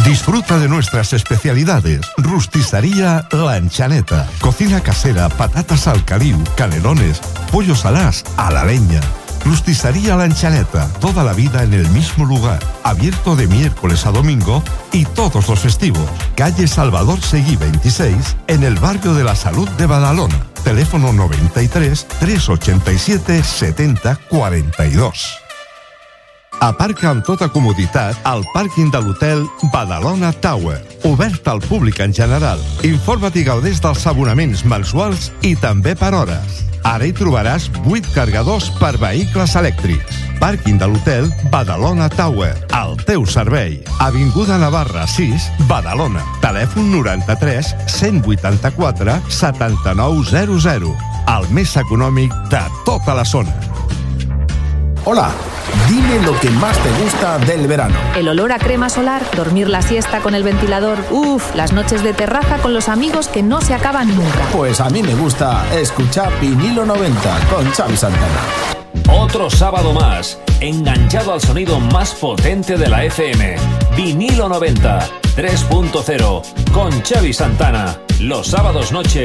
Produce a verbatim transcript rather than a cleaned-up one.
Disfruta de nuestras especialidades. Rusticería Lanchaneta. Cocina casera, patatas al caliu, canelones, pollos alás a la leña. Rusticería Lanchaneta. Toda la vida en el mismo lugar. Abierto de miércoles a domingo y todos los festivos. Calle Salvador Seguí veintiséis, en el barrio de la Salud de Badalona. Teléfono noventa y tres, trescientos ochenta y siete, setenta, cuarenta y dos. Aparca amb tota comoditat al pàrquing de l'hotel Badalona Tower, obert al públic en general. Informa't i gaudeix dels abonaments mensuals i també per hores. Ara hi trobaràs vuit cargadors per vehicles elèctrics. Pàrquing de l'hotel Badalona Tower, al teu servei. Avinguda Navarra sis, Badalona. Telèfon noranta-tres, cent vuitanta-quatre, setanta-nou zero zero. El més econòmic de tota la zona. Hola, dime lo que más te gusta del verano. El olor a crema solar, dormir la siesta con el ventilador, uff, las noches de terraza con los amigos que no se acaban nunca. Pues a mí me gusta escuchar Vinilo noventa con Xavi Santana. Otro sábado más, enganchado al sonido más potente de la F M. Vinilo noventa, tres punto cero, con Xavi Santana. Los sábados noche